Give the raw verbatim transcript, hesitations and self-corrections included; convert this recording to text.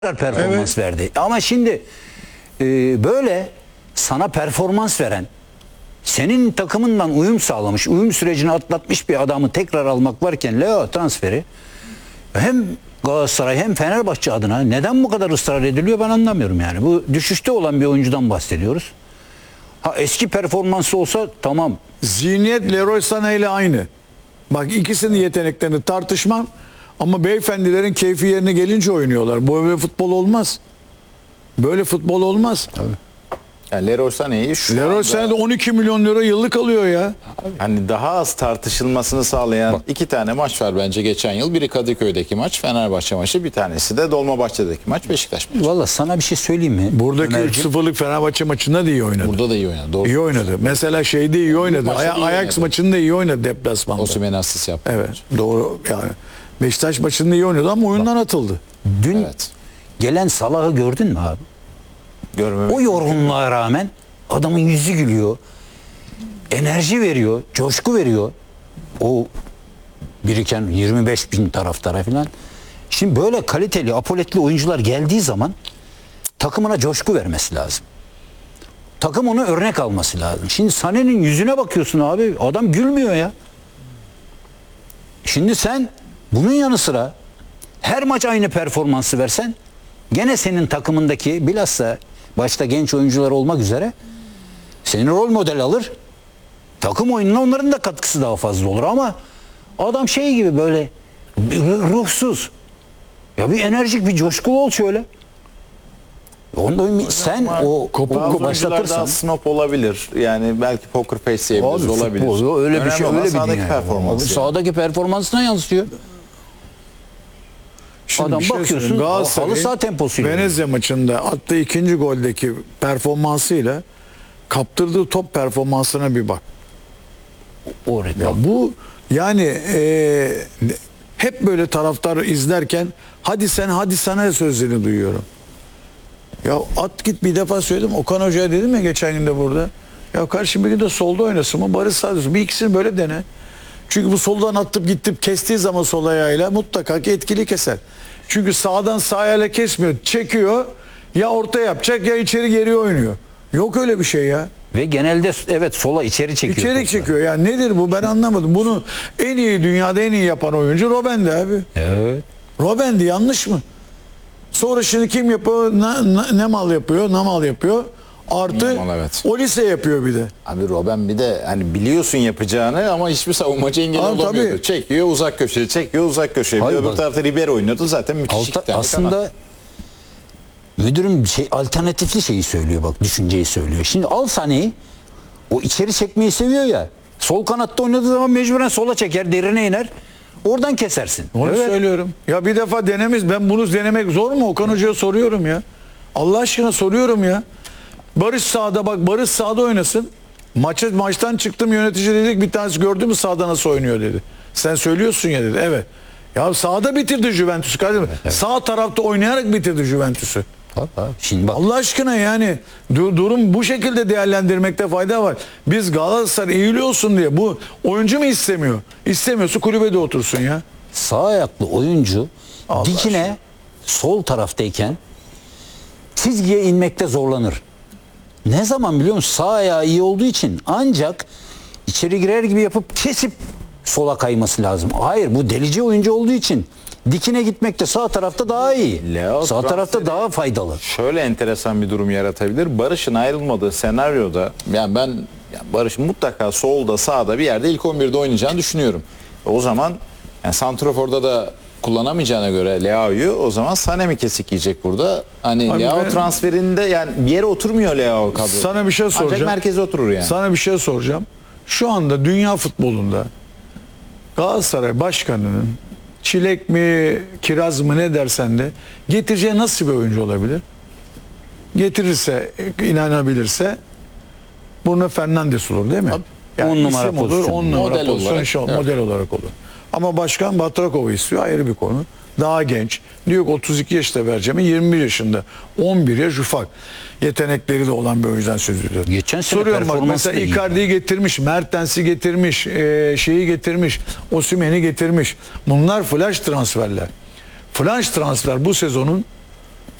performans evet. verdi. Ama şimdi e, böyle sana performans veren, senin takımından uyum sağlamış, uyum sürecini atlatmış bir adamı tekrar almak varken Leo transferi hem Galatasaray hem Fenerbahçe adına neden bu kadar ısrar ediliyor ben anlamıyorum yani. Bu düşüşte olan bir oyuncudan bahsediyoruz. Ha eski performansı olsa tamam. Zihniyet Leroy Sané ile aynı. Bak ikisinin yeteneklerini tartışmam ama beyefendilerin keyfi yerine gelince oynuyorlar. Böyle futbol olmaz. Böyle futbol olmaz. Tabii. Yani Leroy Sané'yi şu Leroy anda... Sané de on iki milyon lira yıllık alıyor ya. Hani daha az tartışılmasını sağlayan Bak. iki tane maç var bence geçen yıl. Biri Kadıköy'deki maç, Fenerbahçe maçı. Bir tanesi de Dolmabahçe'deki maç, Beşiktaş maçı. Valla sana bir şey söyleyeyim mi? Buradaki üç sıfırlık Fenerbahçe maçında da iyi oynadı. Burada da iyi oynadı. Doğru. İyi oynadı. Mesela şeyde iyi oynadı. Ay Ajax maçında iyi oynadı deplasmanda. Osimhen asist yaptı. Evet. Doğru yani. Beşiktaş maçında iyi oynadı ama oyundan Bak. atıldı. Dün evet. gelen Salah'ı gördün mü abi? Görmemek. O yorgunluğa rağmen adamın yüzü gülüyor. Enerji veriyor, coşku veriyor. O biriken yirmi beş bin taraftara falan. Şimdi böyle kaliteli, apoletli oyuncular geldiği zaman takımına coşku vermesi lazım. Takım onu örnek alması lazım. Şimdi Sané'nin yüzüne bakıyorsun abi. Adam gülmüyor ya. Şimdi sen bunun yanı sıra her maç aynı performansı versen gene senin takımındaki bilhassa başta genç oyuncular olmak üzere seni rol model alır. Takım oyununa onların da katkısı daha fazla olur ama adam şey gibi böyle ruhsuz. Ya bir enerjik, bir coşkulu ol şöyle. Onda sen o kopup başlatırsan snop olabilir. Yani belki poker face diyebiliriz olabilir. Futbol, öyle Önemli bir şey, öyle bir sahadaki dünya. performans. Yani. Sahadaki performansına yansıyor. Şimdi adam şey bakıyorsun halı saha temposuyla. Venezia maçında attığı ikinci goldeki performansıyla kaptırdığı top performansına bir bak. O ya bu yani e, hep böyle taraftar izlerken hadi sen hadi sana sözlerini duyuyorum. Ya at git bir defa söyledim. Okan Hoca'ya dedim ya geçen gün de burada. Ya karşı biri de solda oynasın mı? Barış sağda. Bir ikisini böyle dene. Çünkü bu soldan attıp gitip kestiği zaman sol ayağıyla mutlaka ki etkili keser. Çünkü sağdan sağ ayağıyla kesmiyor. Çekiyor. Ya orta yapacak ya içeri geri oynuyor. Yok öyle bir şey ya. Ve genelde evet sola içeri çekiyor. İçeri çekiyor. Yani nedir bu ben anlamadım. Bunu en iyi dünyada en iyi yapan oyuncu Robben'di abi. Evet. Robben'di yanlış mı? Sonra şimdi kim yapıyor? Ne, ne, ne mal yapıyor? Ne mal yapıyor? Artı Yamal, evet. Olise yapıyor bir de. Abi Robben bir de hani biliyorsun yapacağını ama hiçbir savunmacı engel Abi, olamıyordu. tabii. Çekiyor uzak köşeye, çekiyor uzak köşeye. Hayır, Öbür bak. tarafta Ribery oynuyordu zaten müthiş iki tane Aslında kanat. müdürüm şey alternatifli şeyi söylüyor bak düşünceyi söylüyor. Şimdi al Sané'yi o içeri çekmeyi seviyor ya. Sol kanatta oynadığı zaman mecburen sola çeker, derine iner. Oradan kesersin. Onu evet. söylüyorum. Ya bir defa denemiş. Ben bunu denemek zor mu? Okan Hoca'ya soruyorum ya. Allah aşkına soruyorum ya. Barış sağda bak Barış sağda oynasın. Maçı maçtan çıktım yönetici dedik bir tanesi gördü mü sağda nasıl oynuyor dedi. Sen söylüyorsun ya dedi. Evet. Ya sağda bitirdi Juventus kardeşim. Evet. Sağ tarafta oynayarak bitirdi Juventus'u. Şimdi bak. Allah aşkına yani du durum bu şekilde değerlendirmekte fayda var. Biz Galatasaray iyili olsun diye bu oyuncu mu istemiyor? İstemiyorsa kulübede otursun ya. Sağ ayaklı oyuncu Allah dikine aşkına. Sol taraftayken çizgiye inmekte zorlanır. Ne zaman biliyor musun? Sağ ayağı iyi olduğu için ancak içeri girer gibi yapıp kesip sola kayması lazım. Hayır bu delici oyuncu olduğu için dikine gitmekte sağ tarafta daha iyi. Leo sağ tarafta daha faydalı. Şöyle enteresan bir durum yaratabilir. Barış'ın ayrılmadığı senaryoda yani ben yani Barış mutlaka solda sağda bir yerde ilk on birde oynayacağını düşünüyorum. O zaman yani santraforda da kullanamayacağına göre Leao'yu o zaman Sané mi kesik yiyecek burada? Hani Abi Leao ben, transferinde yani bir yere oturmuyor Leao kadro. Sana bir şey soracağım. Ancak merkeze oturur yani. Sana bir şey soracağım. Şu anda dünya futbolunda Galatasaray Başkanı'nın çilek mi, kiraz mı ne dersen de getireceği nasıl bir oyuncu olabilir? Getirirse, inanabilirse Bruno Fernandes olur değil mi? Yani on numara olur, on numara model pozisyon, olarak, şey, evet. model olarak olur. Ama başkan Batrakov'u istiyor ayrı bir konu. Daha genç. Diyor ki otuz iki yaşta vereceğim. yirmi bir yaşında. on bir yaş ufak. Yetenekleri de olan bir oyuncudan söz ediyor. Geçen sene soruyorum bak mesela Icardi'yi getirmiş, Mertens'i getirmiş, e, şeyi getirmiş, Osimhen'i getirmiş. Bunlar flash transferler. Flash transfer bu sezonun